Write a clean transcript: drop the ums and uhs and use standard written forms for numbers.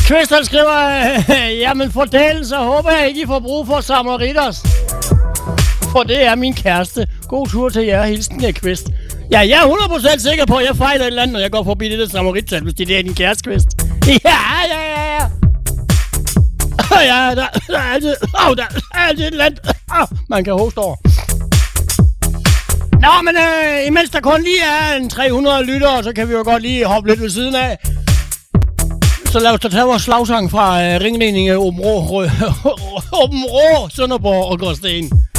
Kvist, han skriver, jamen fordelen, så håber jeg ikke, I får brug for samaritters. For det er min kæreste. God tur til jer, hilsen af Kvist. Ja, jeg er 100% sikker på, at jeg fejler et eller andet, når jeg går forbi det der samarittal, hvis det er din kæreste, Kvist. Ja. Ja, der er altid, der er altid et eller andet, man kan hoste over. Nå, men imens der kun lige er en 300 lyttere, så kan vi jo godt lige hoppe lidt ved siden af. Så lad os da tage vores slagsang fra Ringledning Åben Rå, Sønderborg og Gråsten.